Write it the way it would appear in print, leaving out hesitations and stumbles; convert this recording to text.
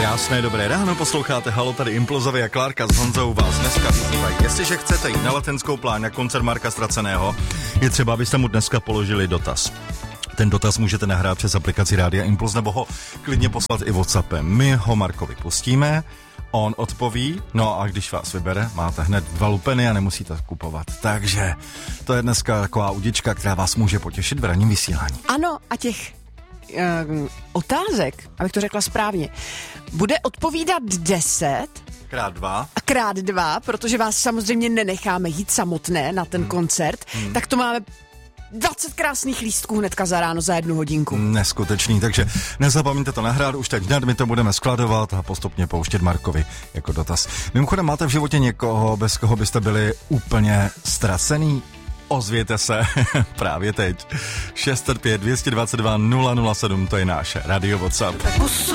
Krásné dobré ráno, posloucháte Halo, tady Implozovi a Klárka s Honzou vás dneska vyzývají. Jestliže chcete jít na Letenskou pláň na koncert Marka Ztraceného, je třeba, abyste mu dneska položili dotaz. Ten dotaz můžete nahrát přes aplikaci Rádia Impuls nebo ho klidně poslat i WhatsAppem. My ho Markovi pustíme, on odpoví, no a když vás vybere, máte hned 2 lupeny a nemusíte kupovat. Takže to je dneska taková udička, která vás může potěšit v ranním vysílání. Ano, a těch otázek, abych to řekla správně, bude odpovídat 10 krát 2, protože vás samozřejmě nenecháme jít samotné na ten koncert, tak to máme 20 krásných lístků hnedka za ráno za 1 hodinku. Neskutečný, takže nezapomeňte to nahrát už teď hned, my to budeme skladovat a postupně pouštět Markovi jako dotaz. Mimochodem, máte v životě někoho, bez koho byste byli úplně ztracený? Ozvěte se právě teď. 605 222 007, to je náš radio WhatsApp.